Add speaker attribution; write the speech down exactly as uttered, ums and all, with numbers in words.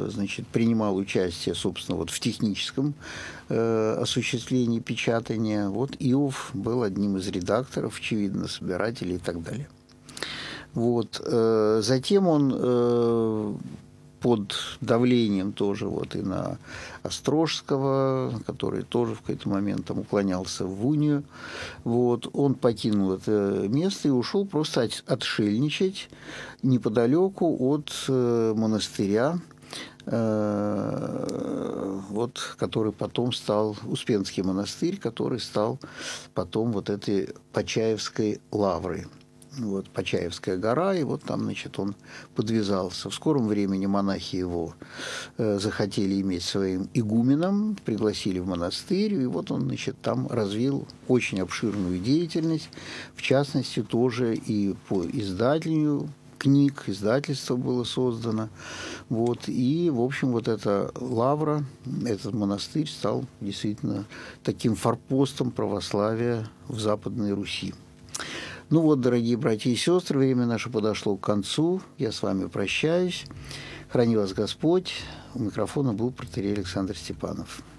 Speaker 1: значит, принимал участие, собственно, вот в техническом э, осуществлении печатания. Вот Иов был одним из редакторов, очевидно, собирателей и так далее. Вот. Э, затем он э, под давлением тоже вот и на Острожского, который тоже в какой-то момент там уклонялся в унию, вот, он покинул это место и ушел просто отшельничать неподалеку от э, монастыря, э, вот, который потом стал Успенский монастырь, который стал потом вот этой Почаевской лаврой. Вот Почаевская гора, и вот там, значит, он подвязался. В скором времени монахи его э, захотели иметь своим игуменом, пригласили в монастырь, и вот он, значит, там развил очень обширную деятельность, в частности, тоже и по изданию книг, издательство было создано. Вот, и, в общем, вот эта лавра, этот монастырь стал действительно таким форпостом православия в Западной Руси. Ну вот, дорогие братья и сестры, время наше подошло к концу. Я с вами прощаюсь. Храни вас Господь. У микрофона был протоиерей Александр Степанов.